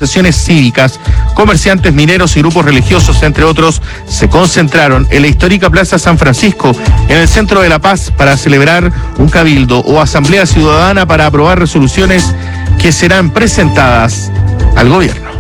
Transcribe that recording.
organizaciones cívicas, comerciantes, mineros y grupos religiosos, entre otros, se concentraron en la histórica Plaza San Francisco, en el centro de La Paz, para celebrar un cabildo o asamblea ciudadana para aprobar resoluciones que serán presentadas al gobierno.